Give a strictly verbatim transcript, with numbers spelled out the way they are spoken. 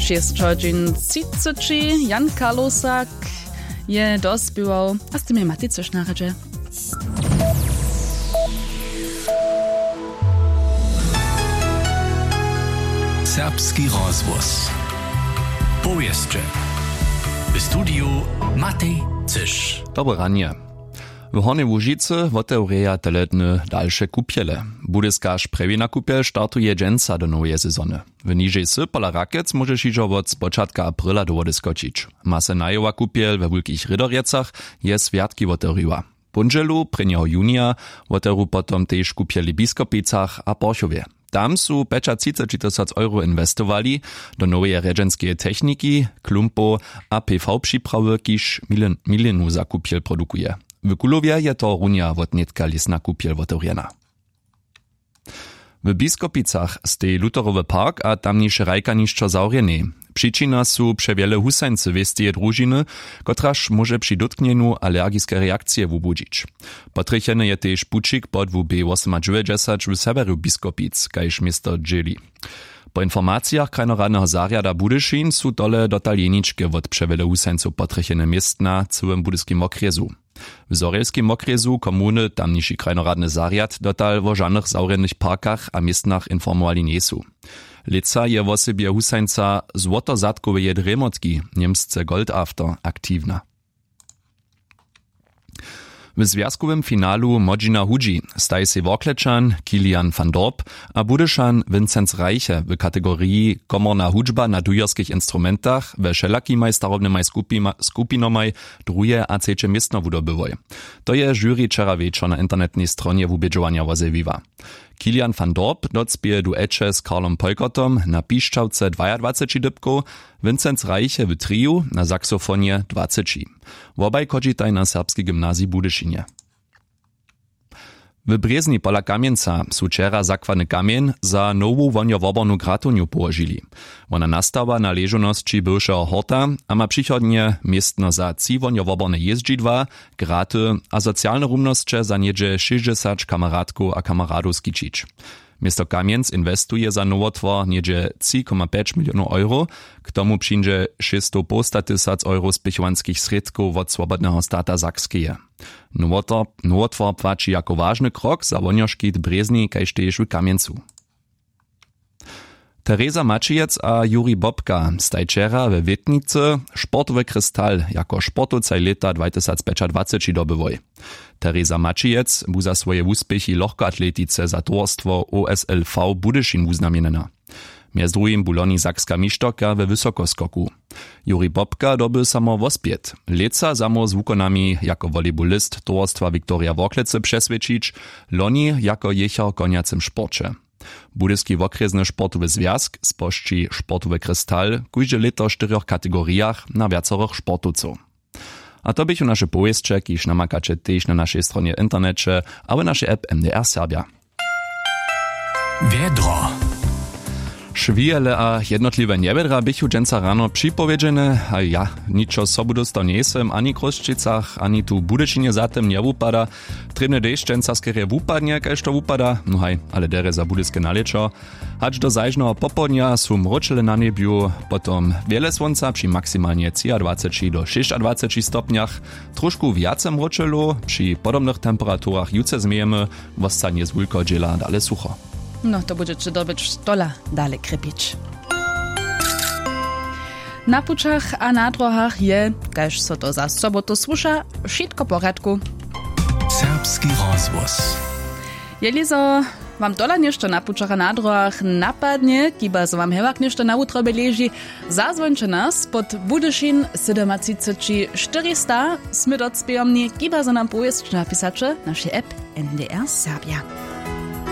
šest hodźin třicet Jan Karlosak je dospiewał, a z tym je Maty coś na radzie. Serbski rozwóz. Powieszcze. W studiu Matej Cysz. Dobre ranie. W Hornej Łužicy otewreja teledny dalsze kupiele. Budyskaż prewina kupiel startuje dżęca do nowej sezony. W niżej sy pola rakiec możesz iżo od z początka aprila do wody skoczyć. Masenajowa kupiel we wielkich rydoriecach je swiatki otewriła. Punżelu prvního junia otewru potom też kupieli w Biskopicach a Porchowie. Tam su třicet pět tisíc euro inwestowali do nowej redżenskie techniki, klumpo a P V przyprawy, kiż milinu za kupiel produkuje. W Kulowie je to runia od netka lesna kupiel otewrjena. W Biskopicach stej Lutherowy park a tamniejsze rajka niżczo zaurjeny. Przyczyna su przewiele husańcy westeje drużyny, kotraż może przy dotknieniu alergiske reakcje wubudzić. Potrycheny je też pučik pod W B dziewięćdziesiąt osiem w severu Biskopic, kajż miasto dżeli. Po informacjach krajnoradnego zariada Budyszin su dole dotaljeniczke od przewiele husańców potrychene miast na całym budyskim okresu. W Zorelskim okresu komuny tamniejszy krajnoradny zariad dotal w żadnych zaurjenych parkach a miastnach informowali nie su. Leca je w osobie husańca złotozadkowe dremotki, niemsce Goldafter, aktywna. W związkowym finalu Modzina Hudzi staj se Workleczan Kilian van Dorp a Budyszan Vincenz Reiche w kategorii komorna hudźba na dujerskich instrumentach we wszelakimaj starobnymaj skupinomaj druje a trzecie miestno wudobywoj. To je jury wczera wieczor na internetnej stronie wubieżowania wozewiwa. Kilian van Dorp docpie duecze z Karlom Pojkotom na piszczałce dwadzieścia dybków, Vincenz Reiche w triu na saksofonie dwadzieścia. Wobaj kodzitaj na serbskiej gimnazji Budyszynie. W Brezni pola Kamieńca su wczera zakwany kamień za nową woniowobornu gratuniu położyli. Ona nastawa na leżoności bywszego horta, a ma przychodnie miestno za ci woniowoborne jeździdła, graty a socjalne rumnosće za niedzie sześćdziesiąt kamaradków a kamaradów skičić. Miasto Kamienc inwestuje za nowotwór niedzie trzy przecinek pięć milionów euro, k tomu przyjdzie sześćset tysięcy euro spichowanskich środków od Swobodnego Stata Sakskeje. Nowotwór, nowotwór płaci jako ważny krok za wonioszkit Brezni, kajż też w Kamieńcu. Teresa Mačiec a Juri Bobka staj wczera we Witnicy sportowy krystal jako sportowca leta dwa tysiące dwadzieścia dobywoj. Teresa Mačiec bu za swoje uspěchy lohkoatletice za towarstwo O S L V Budyszin uznamienena. Mjez drugim buloni sakska mištoka we wysokoskoku. Juri Bobka doby samo wospiet. Leca samo z wukonami jako volejbolist towarstwa Viktoria Worklece przesvědčić, loni jako jecher koniacym sporcie. Budyski okresny sportowy związk spošči sportowy krystal kujże leto w czterech kategoriach na wiacorych sportowców. A to bychu nasze powieście, kiż namakacie też na naszej stronie internecie, a w naszej app M D R Serbia. Wiedro. Švijele a jednotliwe niewedra bychu dżęca rano připowiedziene, a ja, niczo sobudosto nie jestem ani Kroščicach, ani tu Budyšinie zatem nie wupada. Trybny deszcz dżęca skerie wupadnie, kajż to wupada, no haj, ale dere za budyskie naleczo. Hacz do zajżnego popodnia su mročele na nebiu, potom wiele słońca przy maksymalnie dwadzieścia do dwadzieścia sześć stopniach, troszkę wiace mročelo, przy podobnych temperaturach juce zmiejemy, wostanie z wulko dziela dale sucho. No to budete dobyć stola dalej krypić. Na pučach a na drohach je, kaž so to za sobotu słuša, wszystko porядku. Serbski rozwóz. Jeli so wam dola nieszto na pučach a na drohach napadnie, kiba so wam hewak nieszto na utrobe leži, zazvońče nas pod Budyšin třicet sedm czterysta, sme docpejomni, kiba so nam powiesć napisacze naszej app N D R Serbia.